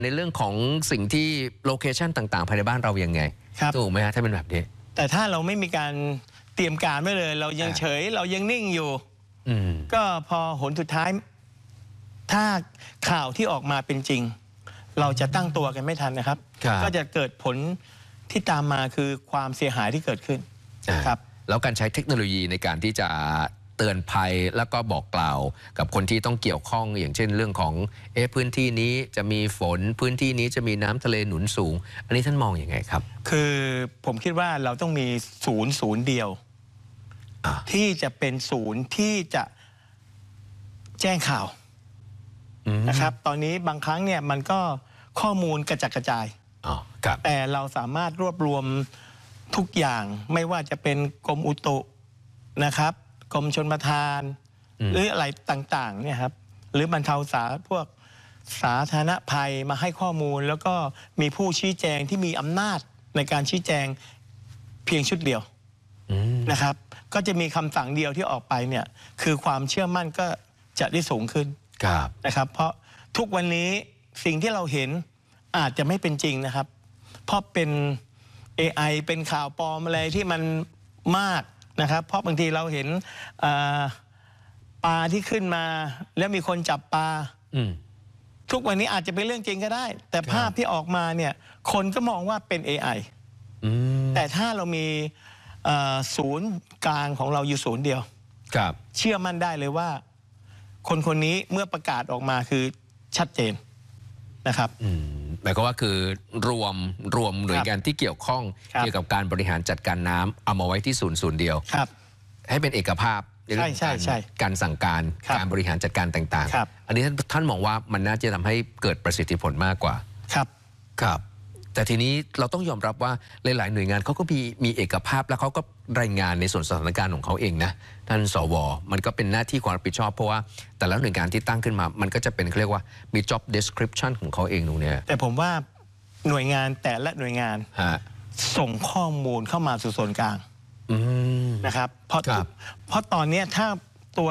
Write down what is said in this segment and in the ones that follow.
ในเรื่องของสิ่งที่โลเคชันต่างๆภายในบ้านเรายังไงถูกไหมฮะถ้าเป็นแบบนี้แต่ถ้าเราไม่มีการเตรียมการไว้เลยเรายังเฉยเรายังนิ่งอยู่ก็พอหนสุดท้ายถ้าข่าวที่ออกมาเป็นจริงเราจะตั้งตัวกันไม่ทันนะครับก็จะเกิดผลที่ตามมาคือความเสียหายที่เกิดขึ้นครับแล้วการใช้เทคโนโลยีในการที่จะเตือนภัยแล้วก็บอกกล่าวกับคนที่ต้องเกี่ยวข้องอย่างเช่นเรื่องของพื้นที่นี้จะมีฝนพื้นที่นี้จะมีน้ำทะเลหนุนสูงอันนี้ท่านมองอย่างไงครับคือผมคิดว่าเราต้องมีศูนย์เดียวที่จะเป็นศูนย์ที่จะแจ้งข่าวนะครับตอนนี้บางครั้งเนี่ยมันก็ข้อมูลกระจัดกระจายแต่เราสามารถรวบรวมทุกอย่างไม่ว่าจะเป็นกรมอุตุนะครับกรมชลประทานหรืออะไรต่างๆเนี่ยครับหรือบรรเทาพวกสาธารณภัยมาให้ข้อมูลแล้วก็มีผู้ชี้แจงที่มีอำนาจในการชี้แจงเพียงชุดเดียวนะครับก็จะมีคำสั่งเดียวที่ออกไปเนี่ยคือความเชื่อมั่นก็จะได้สูงขึ้นนะครับเพราะทุกวันนี้สิ่งที่เราเห็นอาจจะไม่เป็นจริงนะครับเพราะเป็น AI เป็นข่าวปลอมอะไรที่มันมากนะครับเพราะบางทีเราเห็นปลาที่ขึ้นมาแล้วมีคนจับปลาทุกวันนี้อาจจะเป็นเรื่องจริงก็ได้แต่ภาพที่ออกมาเนี่ยคนก็มองว่าเป็น AI แต่ถ้าเรามีศูนย์กลางของเราอยู่ศูนย์เดียวเชื่อมั่นได้เลยว่าคนคนนี้เมื่อประกาศออกมาคือชัดเจนนะครับหมายความว่าคือรวมหน่วยงานที่เกี่ยวข้องเกี่ยวกับการบริหารจัดการน้ำเอามาไว้ที่ศูนย์เดียวให้เป็นเอกภาพในเรื่องการสั่งการบริหารจัดการต่างๆอันนี้ท่านมองว่ามันน่าจะทำให้เกิดประสิทธิผลมากกว่าครับแต่ทีนี้เราต้องยอมรับว่าหลายๆหน่วยงานเขาก็มีเอกภาพแล้วเขาก็รายงานในส่วนสถานการณ์ของเขาเองนะท่านสวมันก็เป็นหน้าที่ความรับผิดชอบเพราะว่าแต่ละหน่วยงานที่ตั้งขึ้นมามันก็จะเป็นเรียกว่ามี job description ของเขาเองตรงนี้แต่ผมว่าหน่วยงานแต่ละหน่วยงานส่งข้อมูลเข้ามาสู่ส่วนกลางนะครับเพราะตอนนี้ถ้าตัว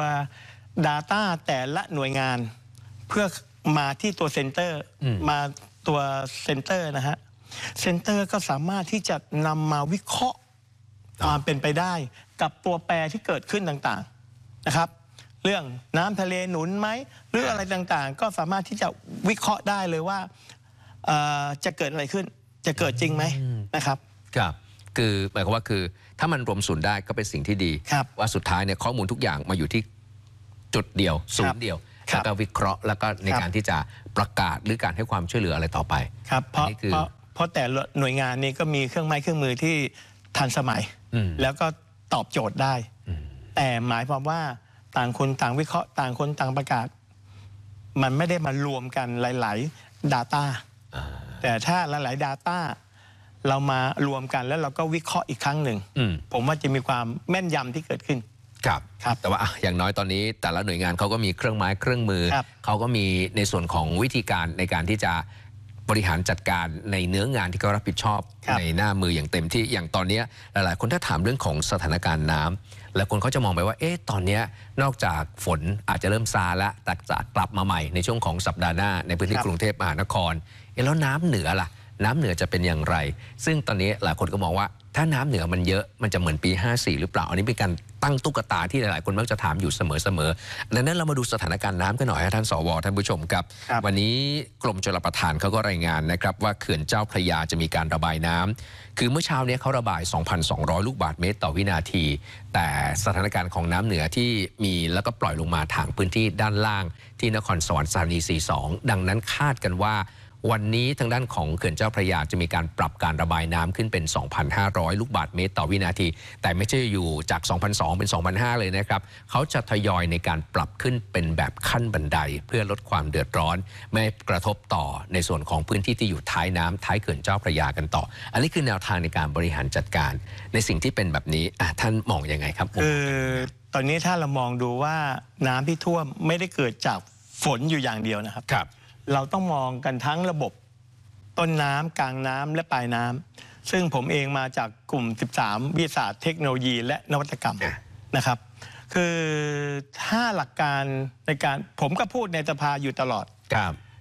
Data แต่ละหน่วยงานเพื่อมาที่ตัวเซ็นเตอร์มาตัวเซ็นเตอร์นะฮะเซ็นเตอร์ก็สามารถที่จะนำมาวิเคราะห์ความเป็นไปได้กับตัวแปรที่เกิดขึ้นต่างๆนะครับเรื่องน้ำทะเลหนุนไหมหรืออะไรต่างๆก็สามารถที่จะวิเคราะห์ได้เลยว่าจะเกิดอะไรขึ้นจะเกิดจริงไหมนะครับคือหมายความว่าคือถ้ามันรวมศูนย์ได้ก็เป็นสิ่งที่ดีว่าสุดท้ายเนี่ยข้อมูลทุกอย่างมาอยู่ที่จุดเดียวศูนย์เดียวแล้วก็วิเคราะห์แล้วก็ในการที่จะประกาศหรือการให้ความช่วยเหลืออะไรต่อไปครับเพราะแต่หน่วยงานนี้ก็มีเครื่องไม้เครื่องมือที่ทันสมัยแล้วก็ตอบโจทย์ได้แต่หมายความว่าต่างคนต่างวิเคราะห์ต่างคนต่างประกาศมันไม่ได้มารวมกันหลายๆ Data แต่ถ้าหลายๆ Data เรามารวมกันแล้วเราก็วิเคราะห์อีกครั้งหนึ่งผมว่าจะมีความแม่นยำที่เกิดขึ้นครับแต่ว่าอย่างน้อยตอนนี้แต่ละหน่วยงานเขาก็มีเครื่องไม้เครื่องมือเขาก็มีในส่วนของวิธีการในการที่จะบริหารจัดการในเนื้องานที่เขารับผิดชอบในหน้ามืออย่างเต็มที่อย่างตอนนี้หลายๆคนถ้าถามเรื่องของสถานการณ์น้ำและคนเขาจะมองไปว่าตอนนี้นอกจากฝนอาจจะเริ่มซาแล้วแต่จะกลับมาใหม่ในช่วงของสัปดาห์หน้าในพื้นที่กรุงเทพมหานครแล้วน้ำเหนือล่ะน้ำเหนือจะเป็นอย่างไรซึ่งตอนนี้หลายคนก็มองว่าถ้าน้ำเหนือมันเยอะมันจะเหมือนปี54หรือเปล่าอันนี้เป็นการตั้งตุ๊กตาที่หลายๆคนมักจะถามอยู่เสมอดังนั้นเรามาดูสถานการณ์น้ำกันหน่อยท่านสวท่านผู้ชมครับวันนี้กรมชลประทานเขาก็รายงานนะครับว่าเขื่อนเจ้าพระยาจะมีการระบายน้ำคือเมื่อเช้านี้เขาระบาย 2,200 ลูกบาศก์เมตรต่อวินาทีแต่สถานการณ์ของน้ำเหนือที่มีแล้วก็ปล่อยลงมาทางพื้นที่ด้านล่างที่นครสวรรค์สถานี42ดังนั้นคาดกันว่าวันนี้ทางด้านของเขื่อนเจ้าพระยาจะมีการปรับการระบายน้ำขึ้นเป็น 2,500 ลูกบาศก์เมตรต่อวินาทีแต่ไม่ใช่อยู่จาก 2,200 เป็น 2,500 เลยนะครับเขาจะทยอยในการปรับขึ้นเป็นแบบขั้นบันไดเพื่อลดความเดือดร้อนไม่กระทบต่อในส่วนของพื้นที่ที่อยู่ท้ายน้ำท้ายเขื่อนเจ้าพระยากันต่ออันนี้คือแนวทางในการบริหารจัดการในสิ่งที่เป็นแบบนี้ท่านมองยังไงครับตอนนี้ถ้าเรามองดูว่าน้ำที่ท่วมไม่ได้เกิดจากฝนอยู่อย่างเดียวนะครับเราต้องมองกันทั้งระบบต้นน้ำกลางน้ำและปลายน้ำซึ่งผมเองมาจากกลุ่ม13วิทยาศาสตร์เทคโนโลยีและนวัตกรรมนะครับคือถ้าหลักการในการผมก็พูดในสภาอยู่ตลอด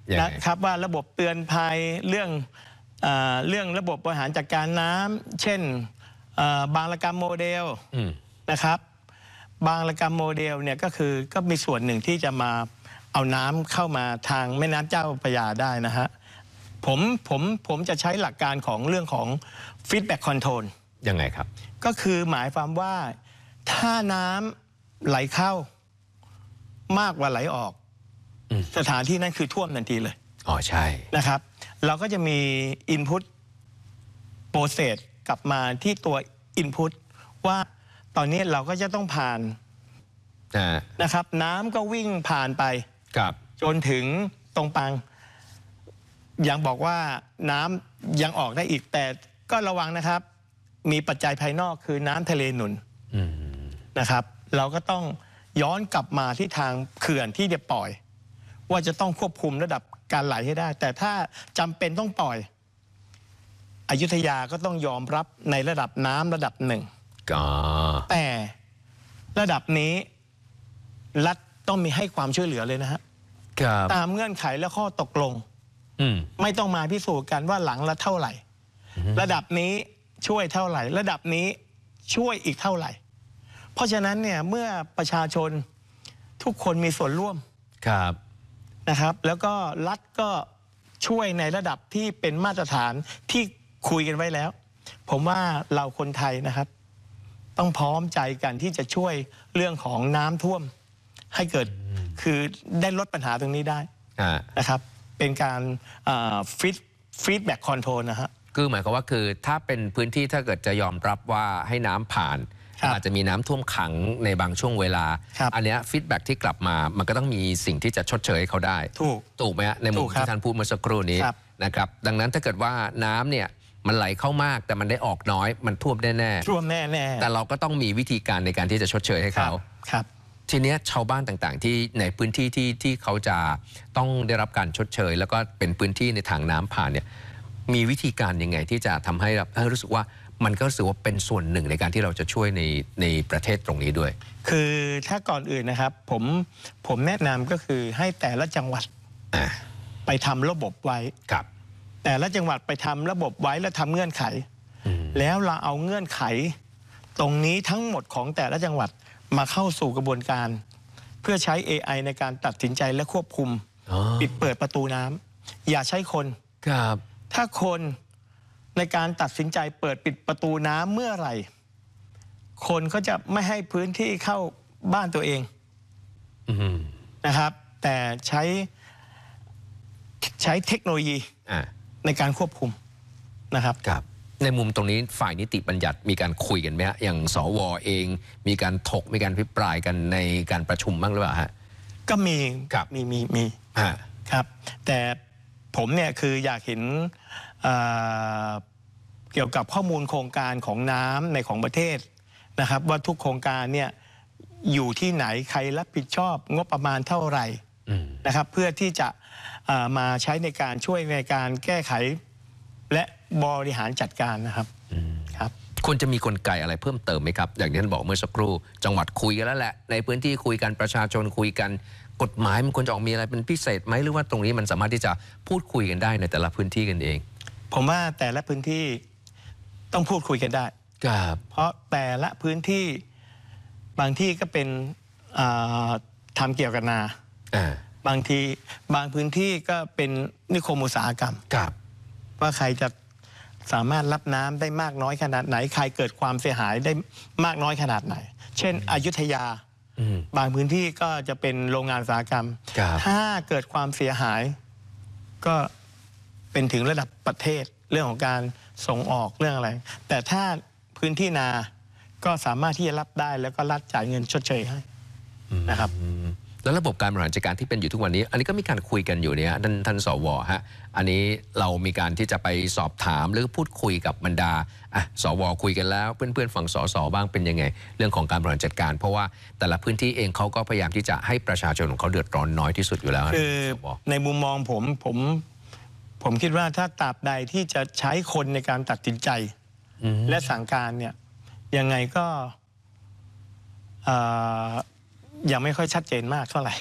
นะครับว่าระบบเตือนภัยเรื่องระบบบริหารจัดการน้ำเช่นบางระกรรมโมเดลนะครับบางระกรรมโมเดลเนี่ยก็มีส่วนหนึ่งที่จะมาเอาน้ำเข้ามาทางแม่น้ำเจ้าพระยาได้นะฮะผมจะใช้หลักการของเรื่องของ feedback control ยังไงครับก็คือหมายความว่าถ้าน้ำไหลเข้ามากกว่าไหลออกสถานที่นั้นคือท่วมทันทีเลยอ๋อใช่นะครับเราก็จะมี input process กลับมาที่ตัว input ว่าตอนนี้เราก็จะต้องผ่านนะครับน้ำก็วิ่งผ่านไปจนถึงตรงปังยังบอกว่าน้ำยังออกได้อีกแต่ก็ระวังนะครับมีปัจจัยภายนอกคือน้ำทะเลหนุนนะครับเราก็ต้องย้อนกลับมาที่ทางเขื่อนที่จะปล่อยว่าจะต้องควบคุมระดับการไหลให้ได้แต่ถ้าจำเป็นต้องปล่อยอยุธยาก็ต้องยอมรับในระดับน้ำระดับหนึ่งแต่ระดับนี้รัฐต้องมีให้ความช่วยเหลือเลยนะฮะตามเงื่อนไขและข้อตกลงไม่ต้องมาพิสูจน์กันว่าหลังละเท่าไหร่ระดับนี้ช่วยเท่าไหร่ระดับนี้ช่วยอีกเท่าไหร่เพราะฉะนั้นเนี่ยเมื่อประชาชนทุกคนมีส่วนร่วมนะครับแล้วก็รัฐก็ช่วยในระดับที่เป็นมาตรฐานที่คุยกันไว้แล้วผมว่าเราคนไทยนะครับต้องพร้อมใจกันที่จะช่วยเรื่องของน้ำท่วมให้เกิดคือได้ลดปัญหาตรงนี้ได้นะครับเป็นการfeedback control นะฮะคือหมายความว่าคือถ้าเป็นพื้นที่ถ้าเกิดจะยอมรับว่าให้น้ำผ่านอาจจะมีน้ำท่วมขังในบางช่วงเวลาอันนี้ฟีดแบ็กที่กลับมามันก็ต้องมีสิ่งที่จะชดเชยให้เขาได้ถูกไหมฮะในมุมที่ท่านพูดเมื่อสักครู่นี้นะครับดังนั้นถ้าเกิดว่าน้ำเนี่ยมันไหลเข้ามากแต่มันได้ออกน้อยมันท่วมแน่แต่เราก็ต้องมีวิธีการในการที่จะชดเชยให้เขาทีนี้ชาวบ้านต่างๆที่ในพื้นที่ที่เขาจะต้องได้รับการชดเชยแล้วก็เป็นพื้นที่ในทางน้ำผ่านเนี่ยมีวิธีการยังไงที่จะทำให้รู้สึกว่ามันก็รู้สึกว่าเป็นส่วนหนึ่งในการที่เราจะช่วยในประเทศตรงนี้ด้วยคือถ้าก่อนอื่นนะครับผมแนะนำก็คือให้แต่ละจังหวัดไปทำระบบไว้แต่ละจังหวัดไปทำระบบไว้แล้วทำเงื่อนไขแล้วเราเอาเงื่อนไขตรงนี้ทั้งหมดของแต่ละจังหวัดมาเข้าสู่กระบวนการเพื่อใช้ AI ในการตัดสินใจและควบคุมปิดเปิดประตูน้ำอย่าใช้คนถ้าคนในการตัดสินใจเปิดปิดประตูน้ำเมื่อไหร่คนก็จะไม่ให้พื้นที่เข้าบ้านตัวเองนะครับแต่ใช้เทคโนโลยีในการควบคุมนะครับในมุมตรงนี้ฝ่ายนิติบัญญัติมีการคุยกันไหมฮะอย่างสว.เองมีการถกมีการพิปรายกันในการประชุมบ้างหรือเปล่าฮะก็มีครับแต่ผมเนี่ยคืออยากเห็นเกี่ยวกับข้อมูลโครงการของน้ำในของประเทศนะครับว่าทุกโครงการเนี่ยอยู่ที่ไหนใครรับผิดชอบงบประมาณเท่าไหร่นะครับเพื่อที่จะมาใช้ในการช่วยในการแก้ไขและบริหารจัดการนะครับควรจะมีกลไกอะไรเพิ่มเติมไหมครับอย่างที่ท่านบอกเมื่อสักครู่จังหวัดคุยกันแล้วแหละในพื้นที่คุยกันประชาชนคุยกันกฎหมายมันควรจะออกมีอะไรเป็นพิเศษไหมหรือว่าตรงนี้มันสามารถที่จะพูดคุยกันได้ในแต่ละพื้นที่กันเองผมว่าแต่ละพื้นที่ต้องพูดคุยกันได้เพราะแต่ละพื้นที่บางที่ก็เป็นทำเกี่ยวกับนาบางพื้นที่ก็เป็นนิคมอุตสาหกรรมว่าใครจะสามารถรับน้ำได้มากน้อยขนาดไหนใครเกิดความเสียหายได้มากน้อยขนาดไหนเช่นอยุธยาบางพื้นที่ก็จะเป็นโรงงานอุตสาหกรรมถ้าเกิดความเสียหายก็เป็นถึงระดับประเทศเรื่องของการส่งออกเรื่องอะไรแต่ถ้าพื้นที่นาก็สามารถที่จะรับได้แล้วก็รัฐจ่ายเงินชดเชยให้นะครับแล้วระบบการบริหารจัดการที่เป็นอยู่ทุกวันนี้อันนี้ก็มีการคุยกันอยู่เนี่ยท่านสว.ฮะอันนี้เรามีการที่จะไปสอบถามหรือพูดคุยกับบรรดาสว.คุยกันแล้วเพื่อนๆฝั่งสส.บ้างเป็นยังไงเรื่องของการบริหารจัดการเพราะว่าแต่ละพื้นที่เองเขาก็พยายามที่จะให้ประชาชนของเขาเดือดร้อนน้อยที่สุดอยู่แล้วคือในมุมมองผมคิดว่าถ้าตราบใดที่จะใช้คนในการตัดสินใจและสั่งการเนี่ยยังไงก็ยังไม่ค่อยชัดเจนมากเท่าไหร่